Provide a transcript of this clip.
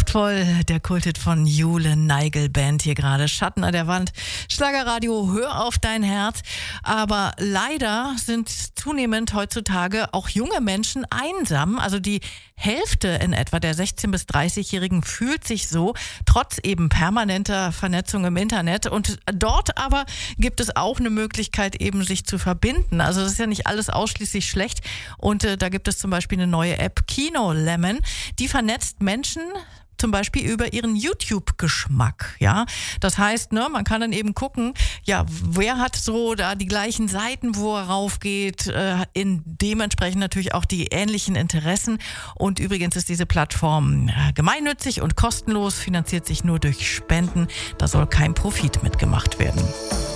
Prachtvoll, der Kulthit von Jule Neigel Band hier gerade. Schatten an der Wand, Schlagerradio, hör auf dein Herz. Aber leider sind zunehmend heutzutage auch junge Menschen einsam. Also die Hälfte in etwa der 16- bis 30-Jährigen fühlt sich so, trotz eben permanenter Vernetzung im Internet. Und dort aber gibt es auch eine Möglichkeit, eben sich zu verbinden. Also das ist ja nicht alles ausschließlich schlecht. Und da gibt es zum Beispiel eine neue App, Kino Lemon, die vernetzt Menschen zum Beispiel über ihren YouTube-Geschmack, ja. Das heißt, man kann dann eben gucken, ja, wer hat so da die gleichen Seiten, wo er raufgeht, in dementsprechend natürlich auch die ähnlichen Interessen. Und übrigens ist diese Plattform gemeinnützig und kostenlos, finanziert sich nur durch Spenden. Da soll kein Profit mitgemacht werden.